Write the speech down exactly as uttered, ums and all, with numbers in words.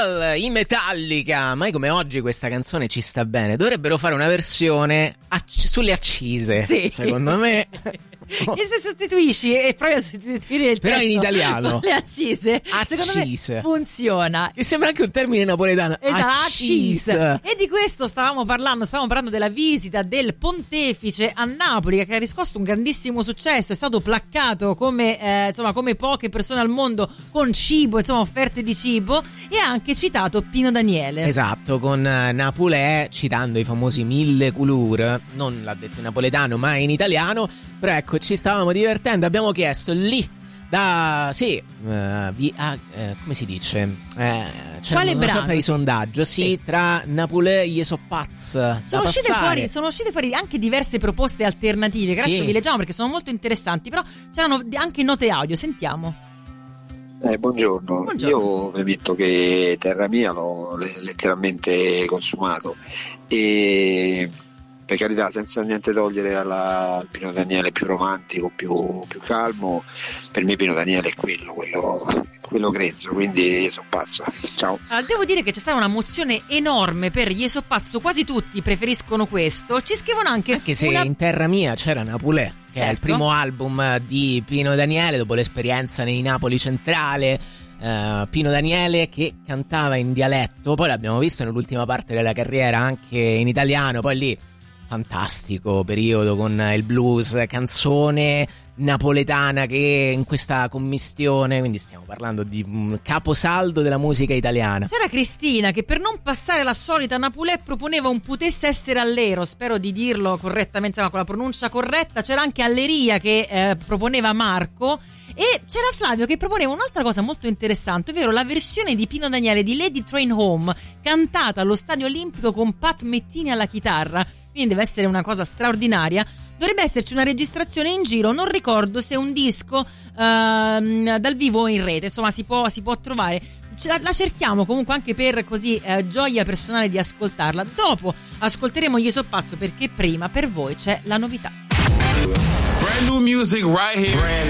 Girl, i Metallica. Mai come oggi questa canzone ci sta bene. Dovrebbero fare una versione acc- sulle accise, sì. Secondo me. E se sostituisci e provi a sostituire il però testo in italiano con le accise, accise, secondo me funziona. E sembra anche un termine napoletano. Esatto, accise. accise. E di questo stavamo parlando, stavamo parlando della visita del pontefice a Napoli, che ha riscosso un grandissimo successo, è stato placcato come eh, insomma come poche persone al mondo con cibo, insomma offerte di cibo, e ha anche citato Pino Daniele. Esatto, con Napulè, citando i famosi mille couleur, non l'ha detto in napoletano ma in italiano. Però ecco, ci stavamo divertendo, abbiamo chiesto lì da sì, uh, via, uh, come si dice? Eh, c'era Quale una brano? sorta di sondaggio, sì, sì. Tra Napulè e Iesopaz. Sono uscite fuori, sono uscite fuori anche diverse proposte alternative, che adesso sì. vi leggiamo perché sono molto interessanti, però c'erano anche note audio, sentiamo. Eh, buongiorno. buongiorno, io vi metto che Terra Mia l'ho letteralmente consumato e per carità, senza niente togliere alla, al Pino Daniele più romantico, più, più calmo, per me Pino Daniele è quello, quello, quello grezzo, quindi sono pazzo. Ciao. Allora, devo dire che c'è stata una mozione enorme per Io so pazzo, quasi tutti preferiscono questo. Ci scrivono anche anche se una... in Terra Mia c'era Napulè, che certo. è il primo album di Pino Daniele dopo l'esperienza nei Napoli Centrale. Uh, Pino Daniele che cantava in dialetto, poi l'abbiamo visto nell'ultima parte della carriera anche in italiano, poi lì fantastico periodo con il blues, canzone napoletana che in questa commistione, quindi stiamo parlando di un caposaldo della musica italiana. C'era Cristina che per non passare la solita Napulè proponeva un potesse essere all'ero, spero di dirlo correttamente, con la pronuncia corretta. C'era anche Alleria che eh, proponeva Marco, e c'era Flavio che proponeva un'altra cosa molto interessante, ovvero la versione di Pino Daniele di Lady Train Home cantata allo Stadio Olimpico con Pat Mettini alla chitarra. Quindi deve essere una cosa straordinaria. Dovrebbe esserci una registrazione in giro, non ricordo se è un disco uh, dal vivo o in rete, insomma si può, si può trovare. La, la cerchiamo comunque anche per così uh, gioia personale di ascoltarla. Dopo ascolteremo Io so pazzo, perché prima per voi c'è la novità. Brand new music right here. Brand